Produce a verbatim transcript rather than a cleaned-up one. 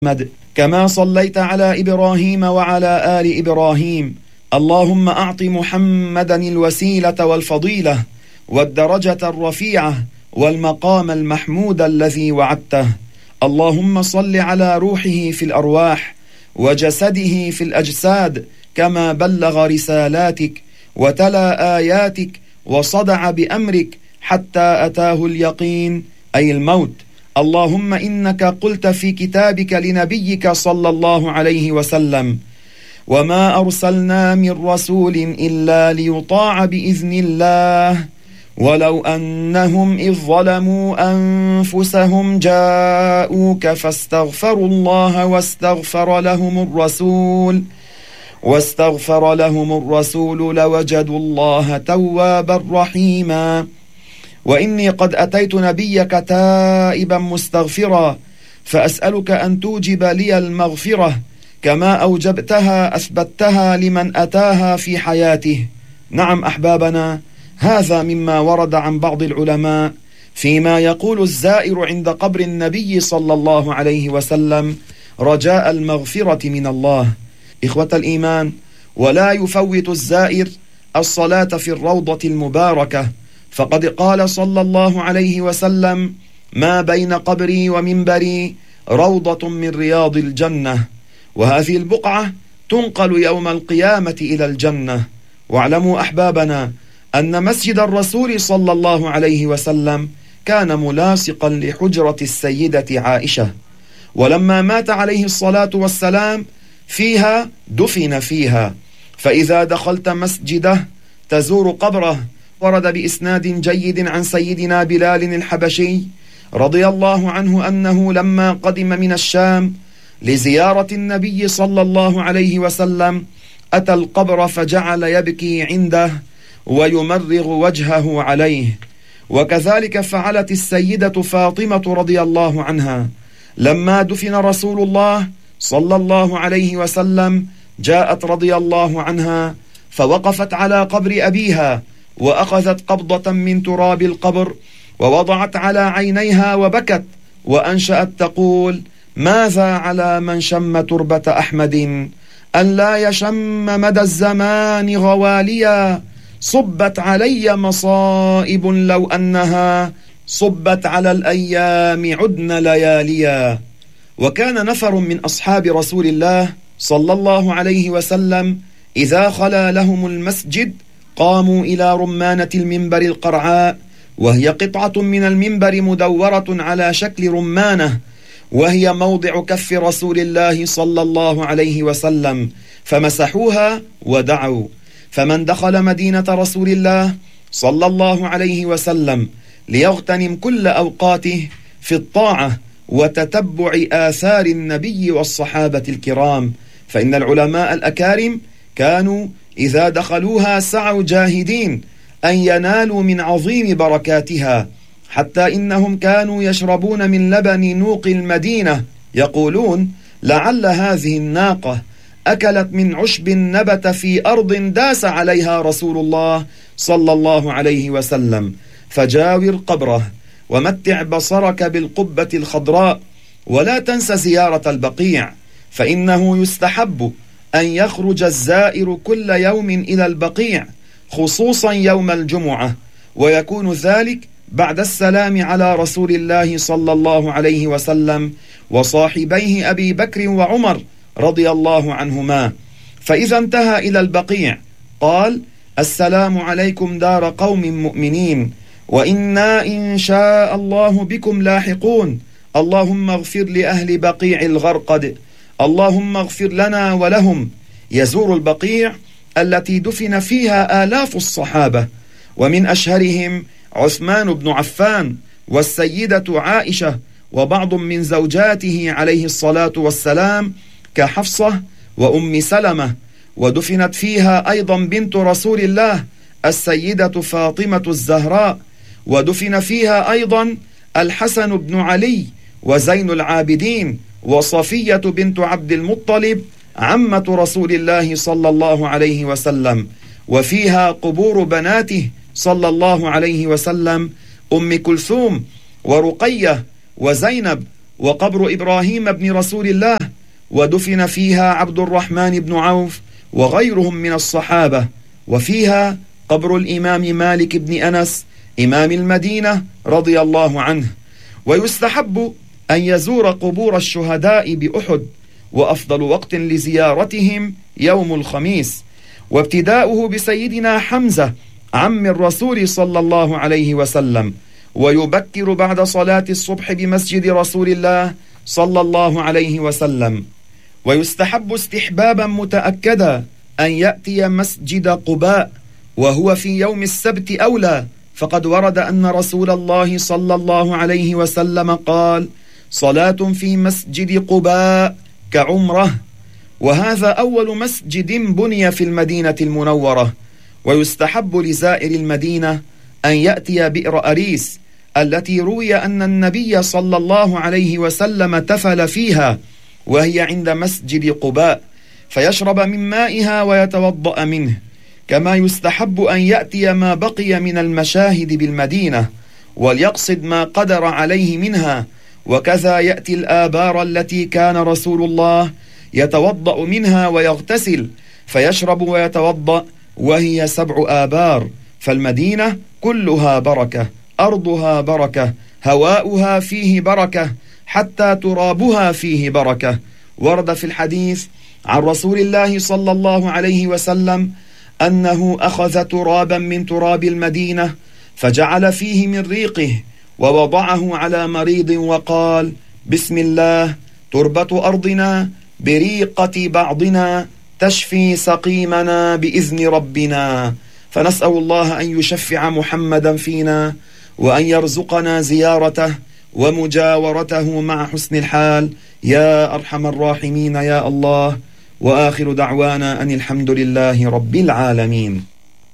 محمد كما صليت على إبراهيم وعلى آل إبراهيم. اللهم أعط محمدا الوسيلة والفضيلة والدرجة الرفيعة والمقام المحمود الذي وعدته. اللهم صل على روحه في الأرواح وجسده في الأجساد كما بلغ رسالاتك وتلا آياتك وصدع بأمرك حتى أتاه اليقين أي الموت. اللهم إنك قلت في كتابك لنبيك صلى الله عليه وسلم: وما أرسلنا من رسول إلا ليطاع بإذن الله ولو أنهم إذ ظلموا أنفسهم جاءوك فاستغفروا الله واستغفر لهم الرسول واستغفر لهم الرسول لوجدوا الله توابا رحيما. وإني قد أتيت نبيك تائبا مستغفرا فأسألك أن توجب لي المغفرة كما أوجبتها أثبتها لمن أتاها في حياته. نعم أحبابنا، هذا مما ورد عن بعض العلماء فيما يقول الزائر عند قبر النبي صلى الله عليه وسلم رجاء المغفرة من الله. إخوة الإيمان، ولا يفوت الزائر الصلاة في الروضة المباركة، فقد قال صلى الله عليه وسلم: ما بين قبري ومنبري روضة من رياض الجنة. وهذه البقعة تنقل يوم القيامة إلى الجنة. واعلموا أحبابنا أن مسجد الرسول صلى الله عليه وسلم كان ملاصقا لحجرة السيدة عائشة، ولما مات عليه الصلاة والسلام فيها دفن فيها. فإذا دخلت مسجده تزور قبره. ورد بإسناد جيد عن سيدنا بلال الحبشي رضي الله عنه أنه لما قدم من الشام لزيارة النبي صلى الله عليه وسلم أتى القبر فجعل يبكي عنده ويمرغ وجهه عليه. وكذلك فعلت السيدة فاطمة رضي الله عنها لما دفن رسول الله صلى الله عليه وسلم، جاءت رضي الله عنها فوقفت على قبر أبيها وأخذت قبضة من تراب القبر ووضعت على عينيها وبكت وأنشأت تقول: ماذا على من شم تربة أحمد أن لا يشم مدى الزمان غواليا، صبت علي مصائب لو أنها صبت على الأيام عدن لياليا. وكان نفر من أصحاب رسول الله صلى الله عليه وسلم إذا خلا لهم المسجد قاموا إلى رمانة المنبر القرعاء، وهي قطعة من المنبر مدورة على شكل رمانة، وهي موضع كف رسول الله صلى الله عليه وسلم، فمسحوها ودعوا. فمن دخل مدينة رسول الله صلى الله عليه وسلم ليغتنم كل أوقاته في الطاعة وتتبع آثار النبي والصحابة الكرام، فإن العلماء الأكارم كانوا إذا دخلوها سعوا جاهدين أن ينالوا من عظيم بركاتها، حتى إنهم كانوا يشربون من لبن نوق المدينة، يقولون: لعل هذه الناقة أكلت من عشب نبت في أرض داس عليها رسول الله صلى الله عليه وسلم. فجاور قبره ومتع بصرك بالقبة الخضراء، ولا تنس زيارة البقيع، فإنه يستحب أن يخرج الزائر كل يوم إلى البقيع، خصوصا يوم الجمعة، ويكون ذلك بعد السلام على رسول الله صلى الله عليه وسلم وصاحبيه أبي بكر وعمر رضي الله عنهما. فإذا انتهى إلى البقيع قال: السلام عليكم دار قوم مؤمنين، وإنا إن شاء الله بكم لاحقون، اللهم اغفر لأهل بقيع الغرقد، اللهم اغفر لنا ولهم. يزور البقيع التي دفن فيها آلاف الصحابة، ومن أشهرهم عثمان بن عفان والسيدة عائشة وبعض من زوجاته عليه الصلاة والسلام كحفصة وأم سلمة. ودفنت فيها أيضا بنت رسول الله السيدة فاطمة الزهراء، ودفن فيها أيضا الحسن بن علي وزين العابدين وصفية بنت عبد المطلب عمة رسول الله صلى الله عليه وسلم. وفيها قبور بناته صلى الله عليه وسلم: أم كلثوم ورقية وزينب وقبر إبراهيم بن رسول الله، ودفن فيها عبد الرحمن بن عوف وغيرهم من الصحابة، وفيها قبر الإمام مالك بن أنس إمام المدينة رضي الله عنه. ويستحب أن يزور قبور الشهداء بأحد، وأفضل وقت لزيارتهم يوم الخميس، وابتداؤه بسيدنا حمزة عم الرسول صلى الله عليه وسلم، ويبكر بعد صلاة الصبح بمسجد رسول الله صلى الله عليه وسلم. ويستحب استحبابا متأكدا أن يأتي مسجد قباء، وهو في يوم السبت أولى، فقد ورد أن رسول الله صلى الله عليه وسلم قال: صلاة في مسجد قباء كعمرة. وهذا أول مسجد بني في المدينة المنورة. ويستحب لزائر المدينة أن يأتي بئر أريس التي روي أن النبي صلى الله عليه وسلم تفل فيها، وهي عند مسجد قباء، فيشرب من مائها ويتوضأ منه. كما يستحب أن يأتي ما بقي من المشاهد بالمدينة وليقصد ما قدر عليه منها، وكذا يأتي الآبار التي كان رسول الله يتوضأ منها ويغتسل، فيشرب ويتوضأ، وهي سبع آبار. فالمدينة كلها بركة، أرضها بركة، هواؤها فيه بركة، حتى ترابها فيه بركة. ورد في الحديث عن رسول الله صلى الله عليه وسلم أنه أخذ ترابا من تراب المدينة فجعل فيه من ريقه ووضعه على مريض وقال: بسم الله، تربة أرضنا بريقة بعضنا تشفي سقيمنا بإذن ربنا. فنسأل الله أن يشفع محمدا فينا، وأن يرزقنا زيارته ومجاورته مع حسن الحال يا أرحم الراحمين يا الله. وآخر دعوانا أن الحمد لله رب العالمين.